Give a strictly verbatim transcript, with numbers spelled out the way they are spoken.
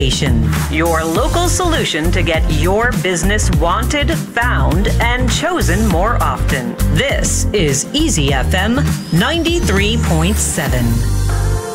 Your local solution to get your business wanted, found, and chosen more often. This is Easy F M ninety-three point seven.